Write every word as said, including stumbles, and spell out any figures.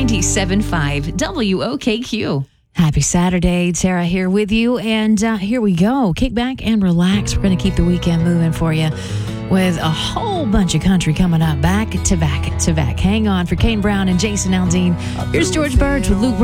ninety-seven point five W O K Q. Happy Saturday. Tara here with you. And uh, here we go. Kick back and relax. We're going to keep the weekend moving for you with a whole bunch of country coming up back to back to back. Hang on for Kane Brown and Jason Aldean. Here's George Burge with Luke